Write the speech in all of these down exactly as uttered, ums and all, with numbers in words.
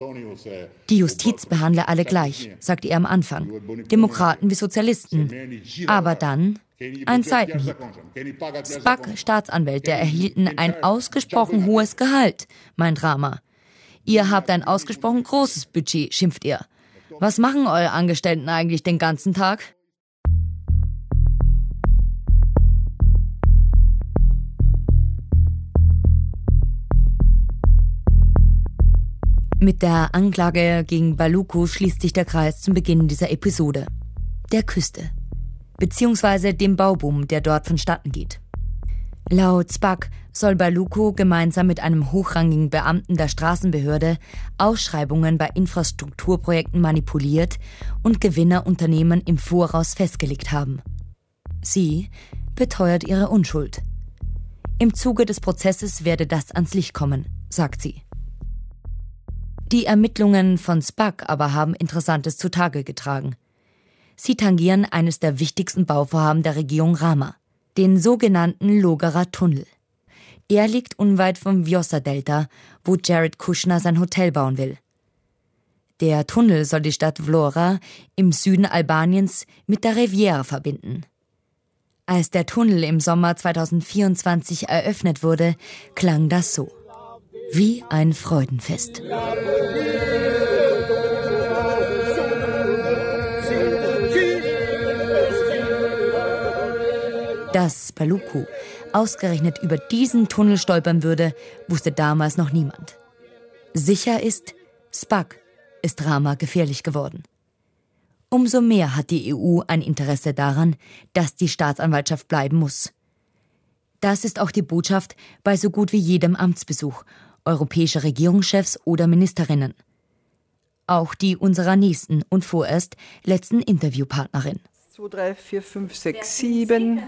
Die Justiz behandle alle gleich, sagte er am Anfang, Demokraten wie Sozialisten. Aber dann ein Seitenhieb. Spack-Staatsanwälte erhielten ein ausgesprochen hohes Gehalt, meint Rama. Ihr habt ein ausgesprochen großes Budget, schimpft er. Was machen eure Angestellten eigentlich den ganzen Tag? Mit der Anklage gegen Baluku schließt sich der Kreis zum Beginn dieser Episode. Der Küste. Beziehungsweise dem Bauboom, der dort vonstatten geht. Laut Spack soll Baluku gemeinsam mit einem hochrangigen Beamten der Straßenbehörde Ausschreibungen bei Infrastrukturprojekten manipuliert und Gewinnerunternehmen im Voraus festgelegt haben. Sie beteuert ihre Unschuld. Im Zuge des Prozesses werde das ans Licht kommen, sagt sie. Die Ermittlungen von Spack aber haben Interessantes zutage getragen. Sie tangieren eines der wichtigsten Bauvorhaben der Regierung Rama, den sogenannten Logerer Tunnel. Er liegt unweit vom Vjosa-Delta, wo Jared Kushner sein Hotel bauen will. Der Tunnel soll die Stadt Vlora im Süden Albaniens mit der Riviera verbinden. Als der Tunnel im Sommer zweitausendvierundzwanzig eröffnet wurde, klang das so. Wie ein Freudenfest. Dass Baluku ausgerechnet über diesen Tunnel stolpern würde, wusste damals noch niemand. Sicher ist, Spack ist Rama gefährlich geworden. Umso mehr hat die E U ein Interesse daran, dass die Staatsanwaltschaft bleiben muss. Das ist auch die Botschaft bei so gut wie jedem Amtsbesuch europäischer Regierungschefs oder Ministerinnen. Auch die unserer nächsten und vorerst letzten Interviewpartnerin. zwei, drei, vier, fünf, sechs, sieben.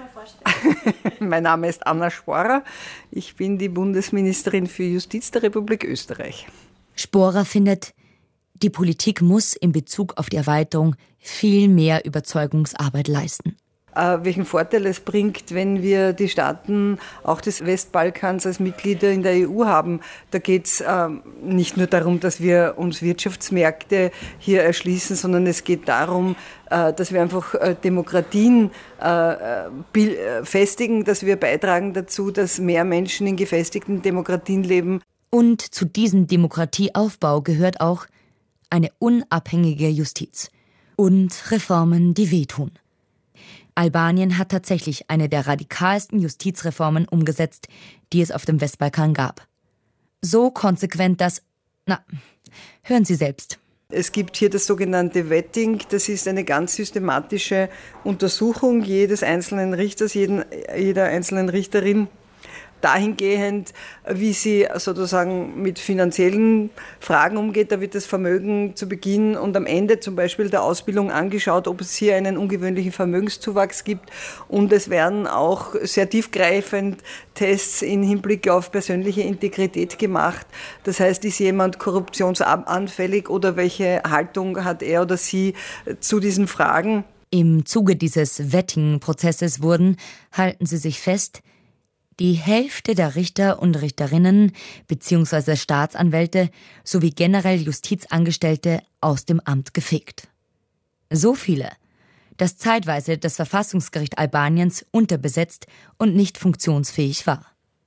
Mein Name ist Anna Sporer. Ich bin die Bundesministerin für Justiz der Republik Österreich. Sporer findet, die Politik muss in Bezug auf die Erweiterung viel mehr Überzeugungsarbeit leisten. Äh, welchen Vorteil es bringt, wenn wir die Staaten auch des Westbalkans als Mitglieder in der E U haben. Da geht es äh, nicht nur darum, dass wir uns Wirtschaftsmärkte hier erschließen, sondern es geht darum, äh, dass wir einfach äh, Demokratien äh, festigen, dass wir beitragen dazu, dass mehr Menschen in gefestigten Demokratien leben. Und zu diesem Demokratieaufbau gehört auch eine unabhängige Justiz und Reformen, die wehtun. Albanien hat tatsächlich eine der radikalsten Justizreformen umgesetzt, die es auf dem Westbalkan gab. So konsequent, dass... Na, hören Sie selbst. Es gibt hier das sogenannte Vetting. Das ist eine ganz systematische Untersuchung jedes einzelnen Richters, jeden, jeder einzelnen Richterin, dahingehend, wie sie sozusagen mit finanziellen Fragen umgeht. Da wird das Vermögen zu Beginn und am Ende zum Beispiel der Ausbildung angeschaut, ob es hier einen ungewöhnlichen Vermögenszuwachs gibt. Und es werden auch sehr tiefgreifend Tests im Hinblick auf persönliche Integrität gemacht. Das heißt, ist jemand korruptionsanfällig oder welche Haltung hat er oder sie zu diesen Fragen? Im Zuge dieses Vetting-Prozesses wurden, halten Sie sich fest, die Hälfte der Richter und Richterinnen bzw. Staatsanwälte sowie generell Justizangestellte aus dem Amt gefegt. So viele, dass zeitweise das Verfassungsgericht Albaniens unterbesetzt und nicht funktionsfähig war.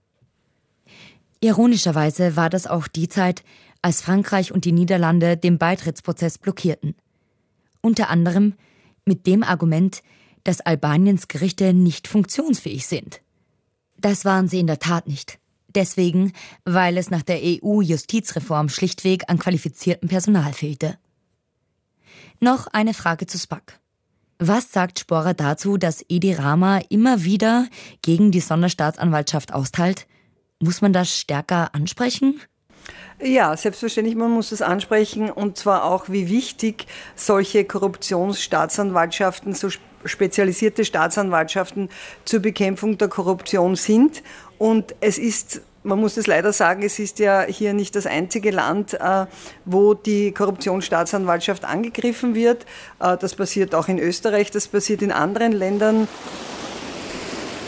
Ironischerweise war das auch die Zeit, als Frankreich und die Niederlande den Beitrittsprozess blockierten. Unter anderem mit dem Argument, dass Albaniens Gerichte nicht funktionsfähig sind. Das waren sie in der Tat nicht. Deswegen, weil es nach der E U-Justizreform schlichtweg an qualifiziertem Personal fehlte. Noch eine Frage zu Spack. Was sagt Sporer dazu, dass Edi Rama immer wieder gegen die Sonderstaatsanwaltschaft austeilt? Muss man das stärker ansprechen? Ja, selbstverständlich, man muss es ansprechen, und zwar auch, wie wichtig solche Korruptionsstaatsanwaltschaften, so spezialisierte Staatsanwaltschaften zur Bekämpfung der Korruption sind. Und es ist, man muss es leider sagen, es ist ja hier nicht das einzige Land, wo die Korruptionsstaatsanwaltschaft angegriffen wird. Das passiert auch in Österreich, das passiert in anderen Ländern.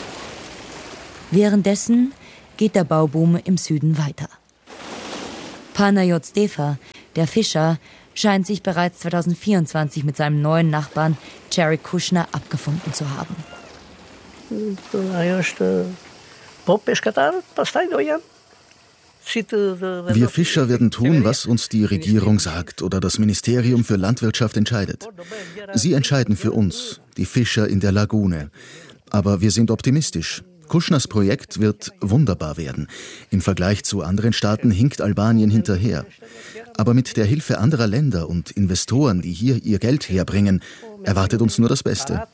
Währenddessen geht der Bauboom im Süden weiter. Panayot Stefa, der Fischer, scheint sich bereits zweitausendvierundzwanzig mit seinem neuen Nachbarn Jared Kushner abgefunden zu haben. Wir Fischer werden tun, was uns die Regierung sagt oder das Ministerium für Landwirtschaft entscheidet. Sie entscheiden für uns, die Fischer in der Lagune. Aber wir sind optimistisch. Kushners Projekt wird wunderbar werden. Im Vergleich zu anderen Staaten hinkt Albanien hinterher. Aber mit der Hilfe anderer Länder und Investoren, die hier ihr Geld herbringen, erwartet uns nur das Beste.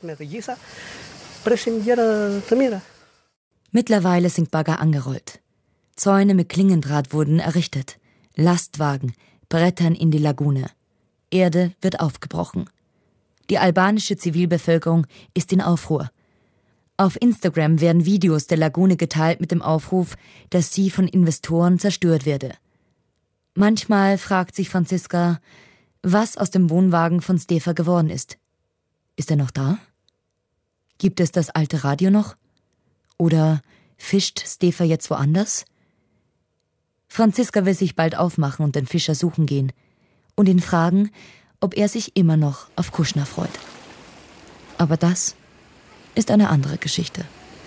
Mittlerweile sind Bagger angerollt. Zäune mit Klingendraht wurden errichtet. Lastwagen brettern in die Lagune. Erde wird aufgebrochen. Die albanische Zivilbevölkerung ist in Aufruhr. Auf Instagram werden Videos der Lagune geteilt mit dem Aufruf, dass sie von Investoren zerstört werde. Manchmal fragt sich Franziska, was aus dem Wohnwagen von Stefa geworden ist. Ist er noch da? Gibt es das alte Radio noch? Oder fischt Stefa jetzt woanders? Franziska will sich bald aufmachen und den Fischer suchen gehen und ihn fragen, ob er sich immer noch auf Kushner freut. Aber das ist eine andere Geschichte.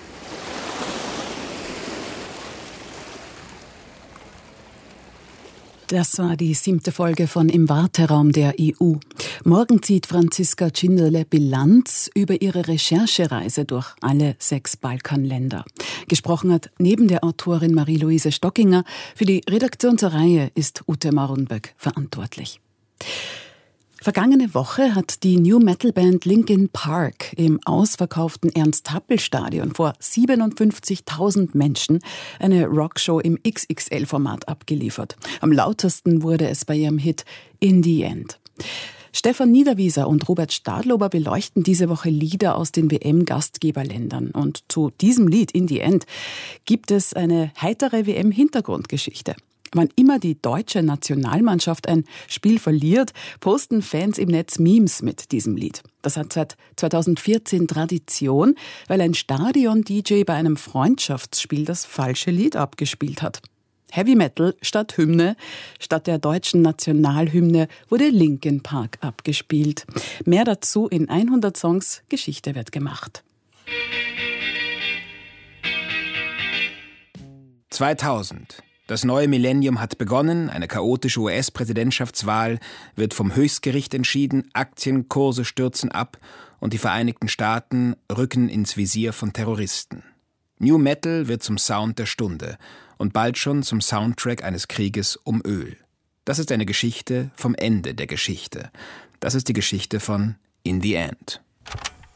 Das war die siebte Folge von Im Warteraum der E U. Morgen zieht Franziska Tschinderle Bilanz über ihre Recherchereise durch alle sechs Balkanländer. Gesprochen hat neben der Autorin Marie-Louise Stockinger. Für die Redaktion zur Reihe ist Ute Marunböck verantwortlich. Vergangene Woche hat die New-Metal-Band Linkin Park im ausverkauften Ernst-Happel-Stadion vor siebenundfünfzigtausend Menschen eine Rockshow im X X L-Format abgeliefert. Am lautesten wurde es bei ihrem Hit In the End. Stefan Niederwieser und Robert Stadlober beleuchten diese Woche Lieder aus den W M-Gastgeberländern. Und zu diesem Lied In the End gibt es eine heitere W M-Hintergrundgeschichte. Wann immer die deutsche Nationalmannschaft ein Spiel verliert, posten Fans im Netz Memes mit diesem Lied. Das hat seit zweitausendvierzehn Tradition, weil ein Stadion-D J bei einem Freundschaftsspiel das falsche Lied abgespielt hat. Heavy Metal statt Hymne, statt der deutschen Nationalhymne wurde Linkin Park abgespielt. Mehr dazu in hundert Songs, Geschichte wird gemacht. zweitausend. Das neue Millennium hat begonnen, eine chaotische U S-Präsidentschaftswahl wird vom Höchstgericht entschieden, Aktienkurse stürzen ab und die Vereinigten Staaten rücken ins Visier von Terroristen. New Metal wird zum Sound der Stunde und bald schon zum Soundtrack eines Krieges um Öl. Das ist eine Geschichte vom Ende der Geschichte. Das ist die Geschichte von In the End.